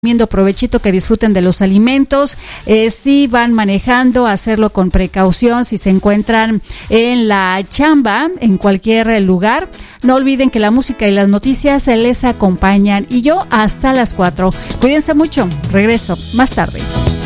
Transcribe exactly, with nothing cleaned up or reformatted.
Comiendo provechito, que disfruten de los alimentos. Eh, si van manejando, hacerlo con precaución. Si se encuentran en la chamba, en cualquier lugar, no olviden que la música y las noticias se les acompañan. Y yo hasta las cuatro. Cuídense mucho. Regreso más tarde.